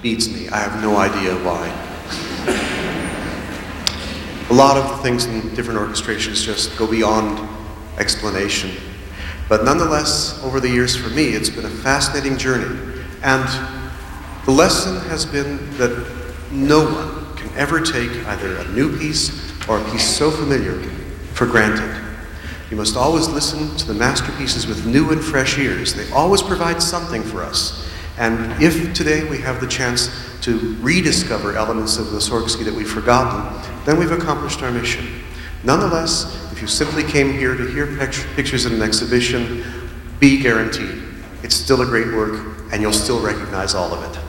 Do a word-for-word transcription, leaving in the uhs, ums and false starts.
beats me. I have no idea why. A lot of the things in different orchestrations just go beyond explanation. But nonetheless, over the years for me, it's been a fascinating journey. And the lesson has been that no one can ever take either a new piece or a piece so familiar for granted. You must always listen to the masterpieces with new and fresh ears. They always provide something for us. And if today we have the chance to rediscover elements of Mussorgsky that we've forgotten, then we've accomplished our mission. Nonetheless, if you simply came here to hear pictures in an exhibition, be guaranteed it's still a great work and you'll still recognize all of it.